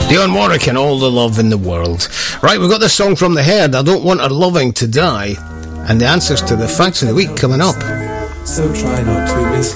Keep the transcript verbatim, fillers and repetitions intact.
Dionne Warwick and All the Love in the World. Right, we've got this song from The Head, I Don't Want Her Loving to Die, and the answers to the facts of the week coming up. So try not to miss